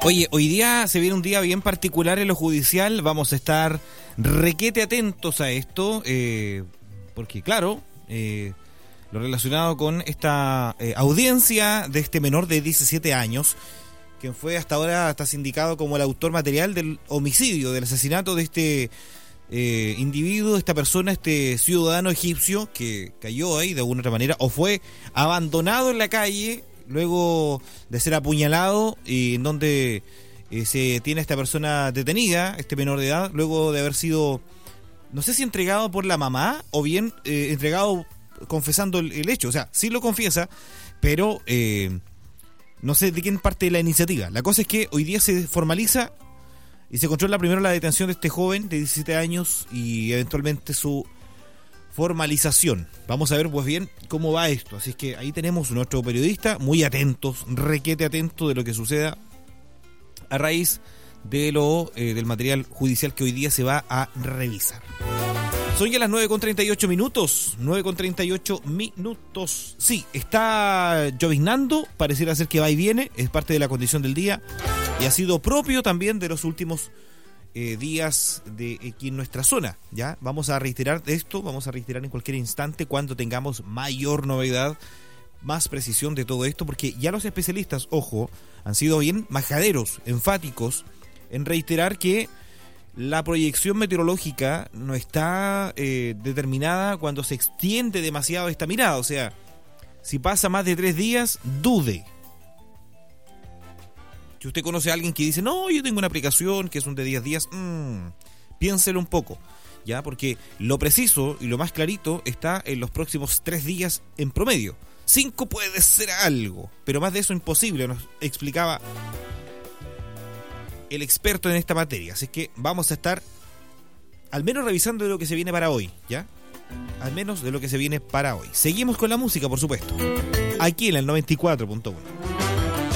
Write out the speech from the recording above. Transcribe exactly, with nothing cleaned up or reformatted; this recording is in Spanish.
Oye, hoy día se viene un día bien particular en lo judicial. Vamos a estar requete atentos a esto, eh, porque claro, eh, lo relacionado con esta eh, audiencia de este menor de diecisiete años, quien fue hasta ahora hasta sindicado como el autor material del homicidio, del asesinato de este eh, individuo, esta persona, este ciudadano egipcio que cayó ahí de alguna otra manera o fue abandonado en la calle luego de ser apuñalado, y en donde eh, se tiene a esta persona detenida, este menor de edad, luego de haber sido, no sé si entregado por la mamá o bien eh, entregado confesando el, el hecho. O sea, sí lo confiesa, pero eh, no sé de quién parte de la iniciativa. La cosa es que hoy día se formaliza y se controla primero la detención de este joven de diecisiete años y eventualmente su formalización. Vamos a ver pues bien cómo va esto. Así es que ahí tenemos a nuestro periodista muy atentos, requete atento de lo que suceda a raíz de lo eh, del material judicial que hoy día se va a revisar. Son ya las nueve con treinta y ocho minutos. nueve con treinta y ocho minutos. Sí, está lloviznando, pareciera ser que va y viene, es parte de la condición del día y ha sido propio también de los últimos Eh, días de aquí en nuestra zona. Ya vamos a reiterar esto, vamos a reiterar en cualquier instante cuando tengamos mayor novedad, más precisión de todo esto, porque ya los especialistas, ojo, han sido bien majaderos, enfáticos en reiterar que la proyección meteorológica no está eh, determinada cuando se extiende demasiado esta mirada. O sea, si pasa más de tres días, dude. Si usted conoce a alguien que dice, no, yo tengo una aplicación que son de diez días, mmm, piénselo un poco, ¿ya? Porque lo preciso y lo más clarito está en los próximos tres días en promedio. Cinco puede ser algo, pero más de eso imposible, nos explicaba el experto en esta materia. Así que vamos a estar al menos revisando de lo que se viene para hoy, ¿ya? Al menos de lo que se viene para hoy. Seguimos con la música, por supuesto, aquí en el noventa y cuatro punto uno.